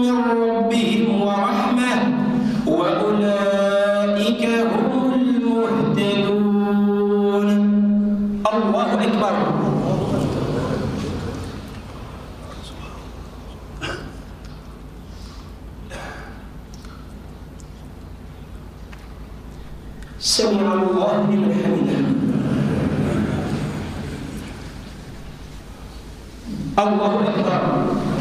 من ربهم ورحمة وأولئك هم المهتدون. الله أكبر. سمع الله لمن حمده. الله أكبر.